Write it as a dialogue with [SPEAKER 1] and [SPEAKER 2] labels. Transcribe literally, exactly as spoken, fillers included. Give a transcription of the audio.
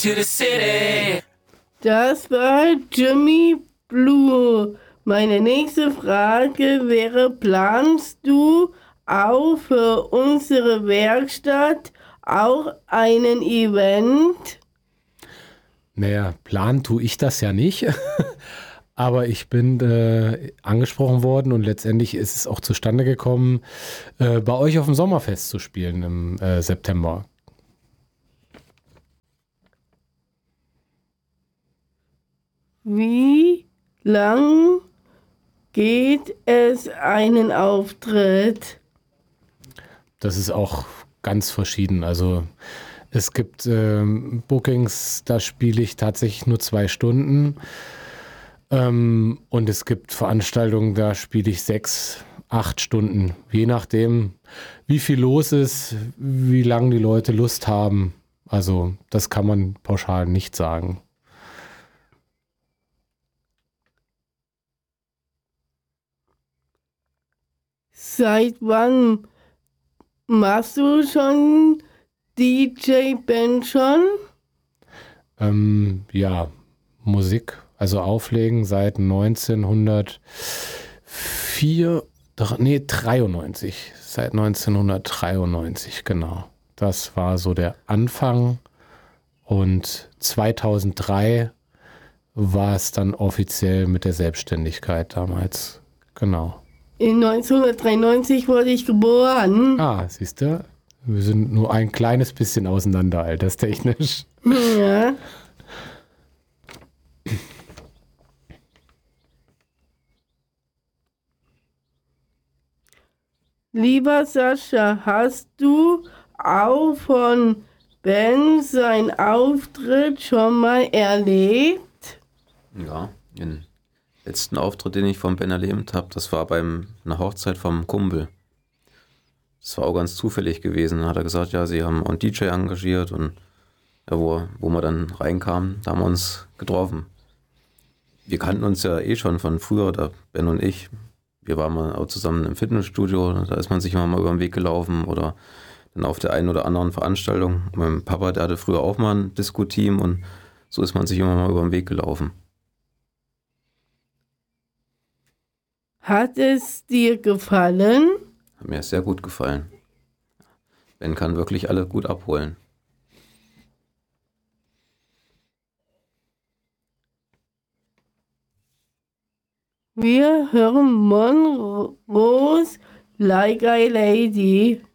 [SPEAKER 1] to the city.
[SPEAKER 2] Das war Jimmy Blue. Meine nächste Frage wäre, planst du auch für unsere Werkstatt auch einen Event?
[SPEAKER 3] Naja, planen tue ich das ja nicht. Aber ich bin äh, angesprochen worden und letztendlich ist es auch zustande gekommen, äh, bei euch auf dem Sommerfest zu spielen im äh, September.
[SPEAKER 2] Wie lang geht es einen Auftritt?
[SPEAKER 3] Das ist auch ganz verschieden. Also es gibt ähm, Bookings, da spiele ich tatsächlich nur zwei Stunden. Ähm, und es gibt Veranstaltungen, da spiele ich sechs, acht Stunden. Je nachdem, wie viel los ist, wie lange die Leute Lust haben. Also das kann man pauschal nicht sagen.
[SPEAKER 2] Seit wann machst du schon D J-Band schon?
[SPEAKER 3] Ähm, ja, Musik, also Auflegen seit neunzehnhundertvier, doch, nee, dreiundneunzig, seit neunzehnhundertdreiundneunzig, genau. Das war so der Anfang und zweitausenddrei war es dann offiziell mit der Selbstständigkeit damals, genau.
[SPEAKER 2] In neunzehnhundertdreiundneunzig wurde ich geboren.
[SPEAKER 3] Ah, siehst du, wir sind nur ein kleines bisschen auseinander, alterstechnisch.
[SPEAKER 2] Ja. Lieber Sascha, hast du auch von Ben seinen Auftritt schon mal erlebt?
[SPEAKER 4] Ja, den letzten Auftritt, den ich von Ben erlebt habe, das war beim einer Hochzeit vom Kumpel. Das war auch ganz zufällig gewesen. Da hat er gesagt, ja, sie haben einen D J engagiert und ja, wo, wo wir dann reinkamen, da haben wir uns getroffen. Wir kannten uns ja eh schon von früher, der Ben und ich. Wir waren mal auch zusammen im Fitnessstudio, da ist man sich immer mal über den Weg gelaufen oder dann auf der einen oder anderen Veranstaltung. Mein Papa, der hatte früher auch mal ein Disco-Team und so ist man sich immer mal über den Weg gelaufen.
[SPEAKER 2] Hat es dir gefallen?
[SPEAKER 4] Hat mir sehr gut gefallen. Ben kann wirklich alle gut abholen.
[SPEAKER 2] Wir hören Monrose Like a Lady.